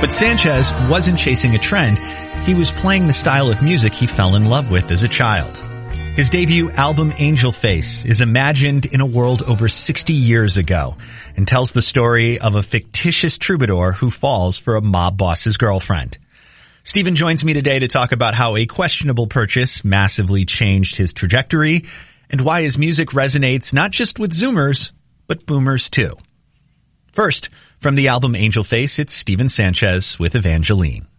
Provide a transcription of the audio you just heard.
But Sanchez wasn't chasing a trend. He was playing the style of music he fell in love with as a child. His debut album, Angel Face, is imagined in a world over 60 years ago and tells the story of a fictitious troubadour who falls for a mob boss's girlfriend. Stephen joins me today to talk about how a questionable purchase massively changed his trajectory and why his music resonates not just with Zoomers, but Boomers too. First, from the album Angel Face, it's Stephen Sanchez with Evangeline.